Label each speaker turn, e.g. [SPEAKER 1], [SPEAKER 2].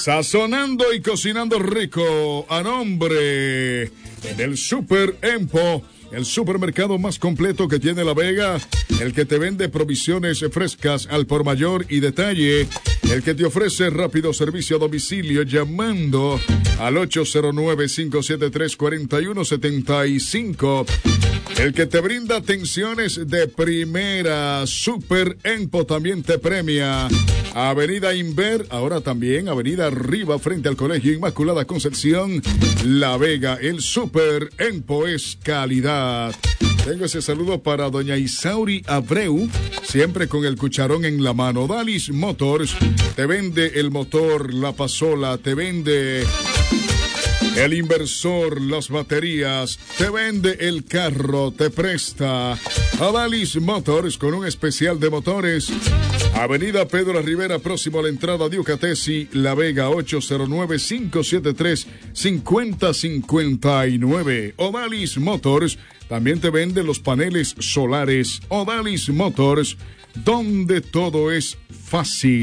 [SPEAKER 1] Sazonando y cocinando rico a nombre del Super Empo, el supermercado más completo que tiene La Vega, el que te vende provisiones frescas al por mayor y detalle, el que te ofrece rápido servicio a domicilio llamando al 809-573-4175, el que te brinda atenciones de primera. Super Empo también te premia. Avenida Inver, ahora también Avenida Arriba, frente al Colegio Inmaculada Concepción, La Vega. El Super Empo es calidad. Tengo ese saludo para doña Isauri Abreu, siempre con el cucharón en la mano. Dalis Motors te vende el motor, la pasola, te vende el inversor, las baterías, te vende el carro, te presta a Dalis Motors con un especial de motores. Avenida Pedro Rivera, próximo a la entrada de Ucatesi, La Vega, 809-573-5059. Odalis Motors también te vende los paneles solares. Odalis Motors, donde todo es fácil.